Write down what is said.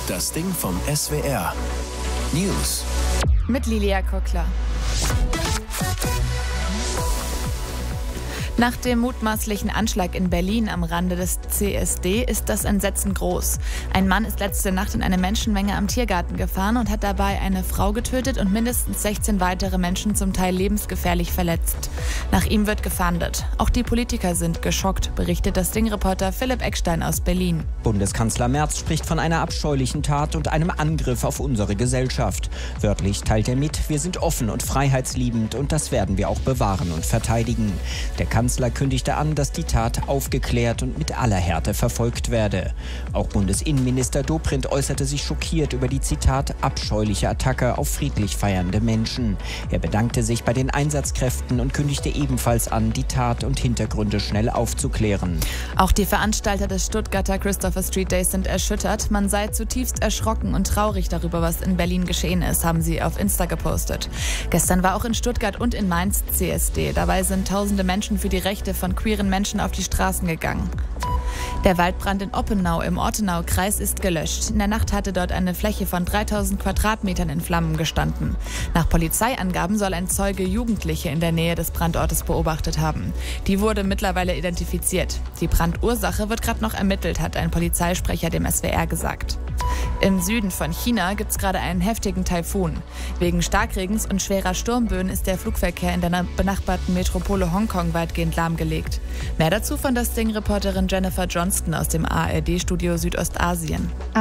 Das Ding vom SWR. News. Mit Lilia Kockler. Nach dem mutmaßlichen Anschlag in Berlin am Rande des CSD ist das Entsetzen groß. Ein Mann ist letzte Nacht in eine Menschenmenge am Tiergarten gefahren und hat dabei eine Frau getötet und mindestens 16 weitere Menschen zum Teil lebensgefährlich verletzt. Nach ihm wird gefahndet. Auch die Politiker sind geschockt, berichtet das Ding-Reporter Philipp Eckstein aus Berlin. Bundeskanzler Merz spricht von einer abscheulichen Tat und einem Angriff auf unsere Gesellschaft. Wörtlich teilt er mit, wir sind offen und freiheitsliebend und das werden wir auch bewahren und verteidigen. Der Kanzler kündigte an, dass die Tat aufgeklärt und mit aller Härte verfolgt werde. Auch Bundesinnenminister Dobrindt äußerte sich schockiert über die, Zitat, abscheuliche Attacke auf friedlich feiernde Menschen. Er bedankte sich bei den Einsatzkräften und kündigte ebenfalls an, die Tat und Hintergründe schnell aufzuklären. Auch die Veranstalter des Stuttgarter Christopher Street Days sind erschüttert. Man sei zutiefst erschrocken und traurig darüber, was in Berlin geschehen ist, haben sie auf Insta gepostet. Gestern war auch in Stuttgart und in Mainz CSD. Dabei sind tausende Menschen für die Rechte von queeren Menschen auf die Straßen gegangen. Der Waldbrand in Oppenau im Ortenau-Kreis ist gelöscht. In der Nacht hatte dort eine Fläche von 3000 Quadratmetern in Flammen gestanden. Nach Polizeiangaben soll ein Zeuge Jugendliche in der Nähe des Brandortes beobachtet haben. Die wurde mittlerweile identifiziert. Die Brandursache wird gerade noch ermittelt, hat ein Polizeisprecher dem SWR gesagt. Im Süden von China gibt es gerade einen heftigen Taifun. Wegen Starkregens und schwerer Sturmböen ist der Flugverkehr in der benachbarten Metropole Hongkong weitgehend lahmgelegt. Mehr dazu von das Ding-Reporterin Jennifer Johnston aus dem ARD-Studio Südostasien.